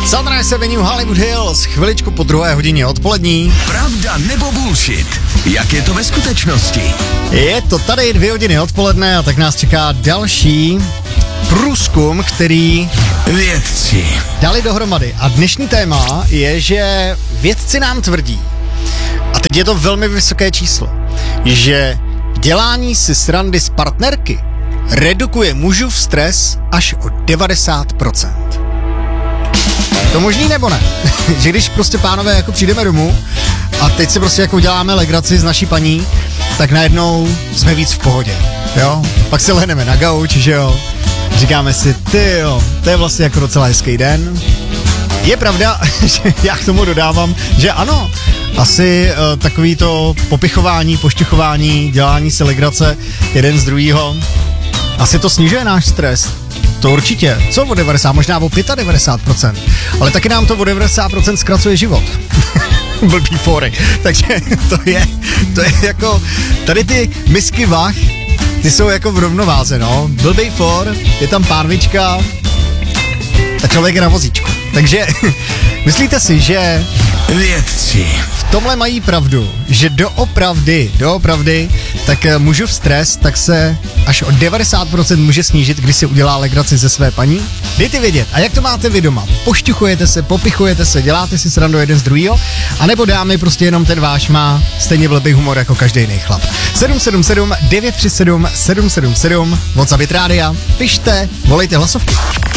Sunrise Avenue, Hollywood Hills, chviličku po 2 hodině odpolední. Pravda nebo bullshit? Jak je to ve skutečnosti? Je to tady 2 hodiny odpoledne a tak nás čeká další průzkum, který vědci dali dohromady. A dnešní téma je, že vědci nám tvrdí, a teď je to velmi vysoké číslo, že dělání si srandy z partnerky redukuje mužův stres až o 90%. To možný nebo ne? Že když prostě pánové jako přijdeme domů a teď si prostě jako děláme legraci s naší paní, tak najednou jsme víc v pohodě, jo? Pak se lehneme na gauč, že jo? Říkáme si, tyjo, to je vlastně jako docela hezký den. Je pravda, že já k tomu dodávám, že ano, asi takový to popichování, pošťuchování, dělání si legrace jeden z druhýho, asi to snižuje náš stres. To určitě. Co o 90, možná o 95%. Ale taky nám to o 90% zkracuje život. Blbý fóry. Takže to je jako, tady ty misky vah, ty jsou jako v rovnováze, no. Blbý for, je tam pánvička a člověk je na vozíčku. Takže myslíte si, že vědci v tomhle mají pravdu, že doopravdy, tak mužův stres, tak se až o 90% může snížit, když si udělá legraci ze své paní? Dejte vědět. A jak to máte vy doma? Pošťuchujete se, popichujete se, děláte si srandu jeden z druhýho? A nebo dámy prostě jenom ten váš má stejně blbý humor jako každý jiný chlap. 777 937 777 WhatsApp Rádia. Pište, volejte hlasovky.